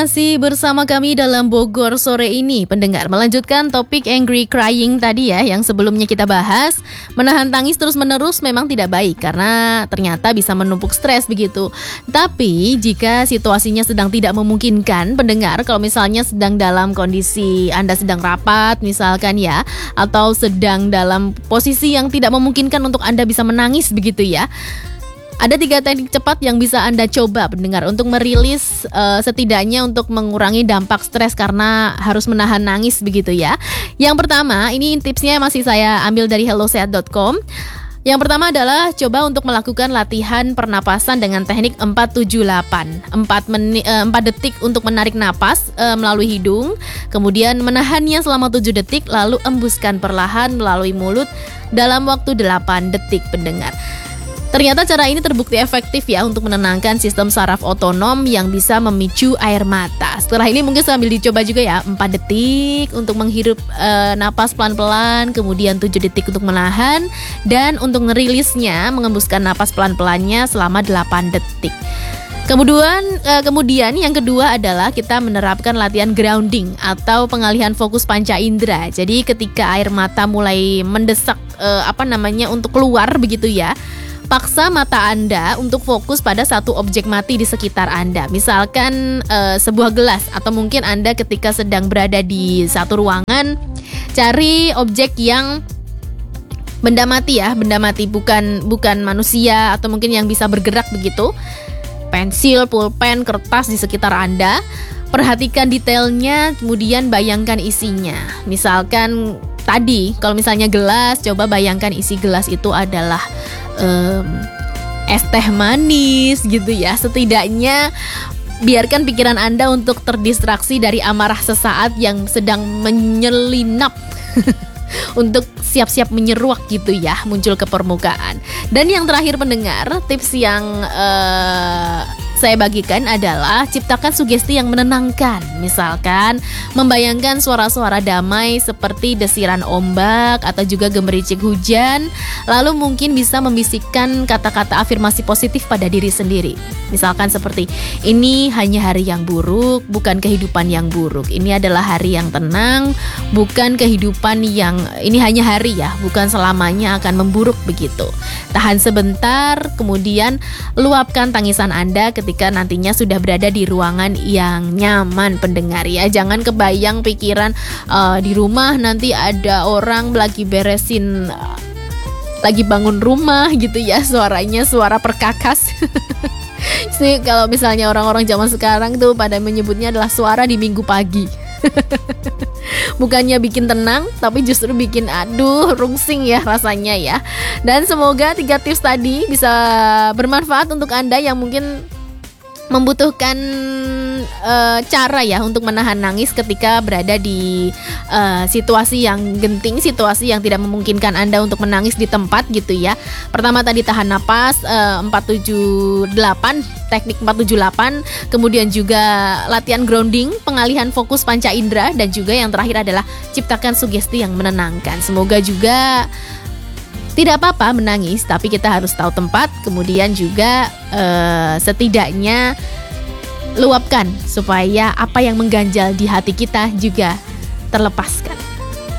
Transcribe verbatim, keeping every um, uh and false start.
Masih bersama kami dalam Bogor sore ini, pendengar, melanjutkan topik angry crying tadi ya, yang sebelumnya kita bahas. Menahan tangis terus-menerus memang tidak baik karena ternyata bisa menumpuk stres begitu. Tapi jika situasinya sedang tidak memungkinkan, pendengar, kalau misalnya sedang dalam kondisi Anda sedang rapat misalkan ya, atau sedang dalam posisi yang tidak memungkinkan untuk Anda bisa menangis begitu ya, ada tiga teknik cepat yang bisa Anda coba, pendengar, untuk merilis uh, setidaknya untuk mengurangi dampak stres karena harus menahan nangis begitu ya. Yang pertama, ini tipsnya masih saya ambil dari hellosehat dot com. Yang pertama adalah coba untuk melakukan latihan pernapasan dengan teknik empat tujuh delapan. empat, meni- uh, empat detik untuk menarik napas uh, melalui hidung, kemudian menahannya selama tujuh detik, lalu embuskan perlahan melalui mulut dalam waktu delapan detik, pendengar. Ternyata cara ini terbukti efektif ya untuk menenangkan sistem saraf otonom yang bisa memicu air mata. Setelah ini mungkin sambil dicoba juga ya, empat detik untuk menghirup e, napas pelan-pelan, kemudian tujuh detik untuk menahan, dan untuk ngerilisnya mengembuskan napas pelan-pelannya selama delapan detik. Kemudian, eh, kemudian yang kedua adalah kita menerapkan latihan grounding atau pengalihan fokus panca indera. Jadi ketika air mata mulai mendesak eh, apa namanya untuk keluar begitu ya, paksa mata Anda untuk fokus pada satu objek mati di sekitar Anda. Misalkan e, sebuah gelas, atau mungkin Anda ketika sedang berada di satu ruangan, cari objek yang benda mati ya, benda mati bukan bukan manusia atau mungkin yang bisa bergerak begitu. Pensil, pulpen, kertas di sekitar Anda. Perhatikan detailnya, kemudian bayangkan isinya. Misalkan tadi, kalau misalnya gelas, coba bayangkan isi gelas itu adalah Um, es teh manis gitu ya. Setidaknya biarkan pikiran Anda untuk terdistraksi dari amarah sesaat yang sedang menyelinap untuk siap-siap menyeruak gitu ya, muncul ke permukaan. Dan yang terakhir, pendengar, tips yang uh, saya bagikan adalah ciptakan sugesti yang menenangkan. Misalkan membayangkan suara-suara damai seperti desiran ombak atau juga gemericik hujan. Lalu mungkin bisa membisikkan kata-kata afirmasi positif pada diri sendiri. Misalkan seperti, ini hanya hari yang buruk, bukan kehidupan yang buruk. Ini adalah hari yang tenang, bukan kehidupan yang, ini hanya hari ya, bukan selamanya akan memburuk begitu. Tahan sebentar, kemudian luapkan tangisan Anda ketika nantinya sudah berada di ruangan yang nyaman, pendengar ya. Jangan kebayang pikiran uh, di rumah nanti ada orang lagi beresin, uh, lagi bangun rumah gitu ya, suaranya suara perkakas. Sih kalau misalnya orang-orang zaman sekarang tuh pada menyebutnya adalah suara di minggu pagi. Bukannya bikin tenang, tapi justru bikin aduh rungsing ya rasanya ya. Dan semoga tiga tips tadi bisa bermanfaat untuk Anda yang mungkin membutuhkan uh, cara ya untuk menahan nangis ketika berada di uh, situasi yang genting, situasi yang tidak memungkinkan Anda untuk menangis di tempat gitu ya. Pertama tadi tahan napas uh, empat tujuh delapan, teknik empat tujuh delapan, kemudian juga latihan grounding, pengalihan fokus panca indera, dan juga yang terakhir adalah ciptakan sugesti yang menenangkan. Semoga juga tidak apa-apa menangis, tapi kita harus tahu tempat, kemudian juga uh, setidaknya luapkan supaya apa yang mengganjal di hati kita juga terlepaskan.